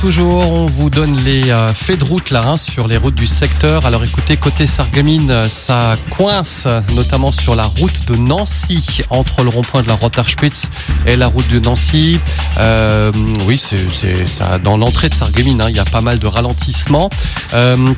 Toujours, on vous donne les faits de route là sur les routes du secteur. Alors écoutez, côté Sarreguemines, ça coince notamment sur la route de Nancy, entre le rond-point de la Rotterspitz et la route de Nancy. Oui, c'est ça dans l'entrée de Sarreguemines, il y a pas mal de ralentissements.